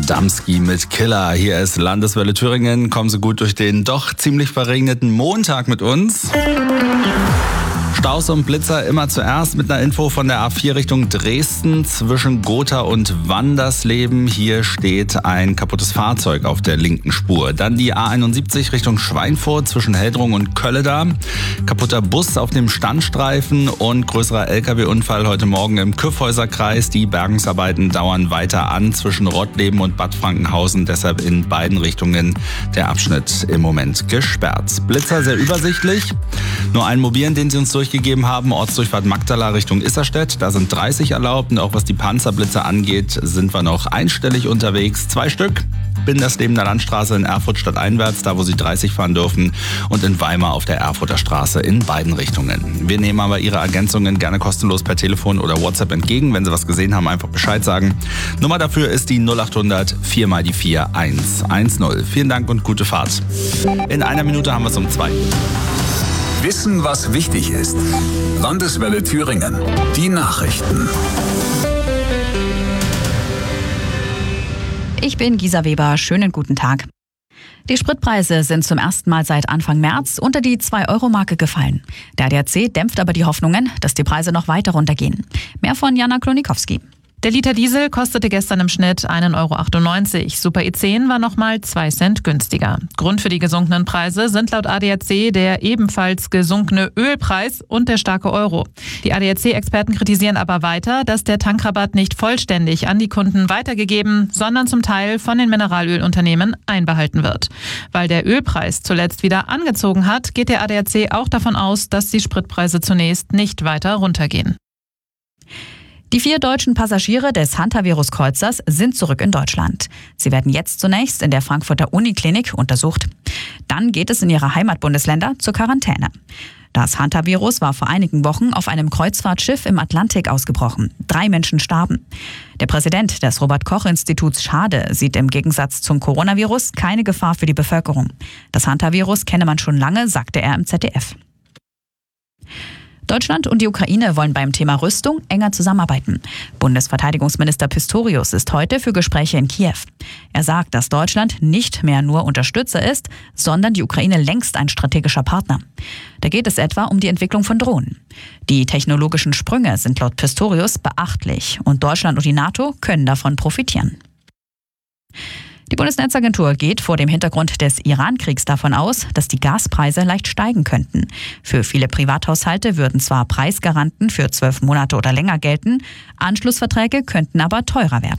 Adamski mit Killer. Hier ist Landeswelle Thüringen. Kommen Sie gut durch den doch ziemlich verregneten Montag mit uns. Staus und Blitzer immer zuerst mit einer Info von der A4 Richtung Dresden zwischen Gotha und Wandersleben. Hier steht ein kaputtes Fahrzeug auf der linken Spur. Dann die A71 Richtung Schweinfurt zwischen Heldrung und Kölleda. Kaputter Bus auf dem Standstreifen und größerer LKW-Unfall heute Morgen im Kyffhäuserkreis. Die Bergungsarbeiten dauern weiter an zwischen Rottleben und Bad Frankenhausen. Deshalb in beiden Richtungen der Abschnitt im Moment gesperrt. Blitzer sehr übersichtlich. Nur einen mobilen, den sie uns durchgegeben haben, Ortsdurchfahrt Magdala Richtung Isserstedt. Da sind 30 erlaubt und auch was die Panzerblitze angeht, sind wir noch einstellig unterwegs. 2 Stück. Binderslebener Landstraße in Erfurt stadteinwärts, da wo Sie 30 fahren dürfen, und in Weimar auf der Erfurter Straße in beiden Richtungen. Wir nehmen aber Ihre Ergänzungen gerne kostenlos per Telefon oder WhatsApp entgegen. Wenn Sie was gesehen haben, einfach Bescheid sagen. Nummer dafür ist die 0800 4 mal die 4 110. Vielen Dank und gute Fahrt. In einer Minute haben wir es um 2. Wissen, was wichtig ist. Landeswelle Thüringen. Die Nachrichten. Ich bin Gisa Weber. Schönen guten Tag. Die Spritpreise sind zum ersten Mal seit Anfang März unter die 2-Euro-Marke gefallen. Der ADAC dämpft aber die Hoffnungen, dass die Preise noch weiter runtergehen. Mehr von Jana Klonikowski. Der Liter Diesel kostete gestern im Schnitt 1,98 €. Super E10 war nochmal 2 Cent günstiger. Grund für die gesunkenen Preise sind laut ADAC der ebenfalls gesunkene Ölpreis und der starke Euro. Die ADAC-Experten kritisieren aber weiter, dass der Tankrabatt nicht vollständig an die Kunden weitergegeben, sondern zum Teil von den Mineralölunternehmen einbehalten wird. Weil der Ölpreis zuletzt wieder angezogen hat, geht der ADAC auch davon aus, dass die Spritpreise zunächst nicht weiter runtergehen. Die 4 deutschen Passagiere des Hantavirus-Kreuzers sind zurück in Deutschland. Sie werden jetzt zunächst in der Frankfurter Uniklinik untersucht. Dann geht es in ihre Heimatbundesländer zur Quarantäne. Das Hantavirus war vor einigen Wochen auf einem Kreuzfahrtschiff im Atlantik ausgebrochen. 3 Menschen starben. Der Präsident des Robert-Koch-Instituts Schade sieht im Gegensatz zum Coronavirus keine Gefahr für die Bevölkerung. Das Hantavirus kenne man schon lange, sagte er im ZDF. Deutschland und die Ukraine wollen beim Thema Rüstung enger zusammenarbeiten. Bundesverteidigungsminister Pistorius ist heute für Gespräche in Kiew. Er sagt, dass Deutschland nicht mehr nur Unterstützer ist, sondern die Ukraine längst ein strategischer Partner. Da geht es etwa um die Entwicklung von Drohnen. Die technologischen Sprünge sind laut Pistorius beachtlich und Deutschland und die NATO können davon profitieren. Die Bundesnetzagentur geht vor dem Hintergrund des Iran-Kriegs davon aus, dass die Gaspreise leicht steigen könnten. Für viele Privathaushalte würden zwar Preisgaranten für 12 Monate oder länger gelten, Anschlussverträge könnten aber teurer werden.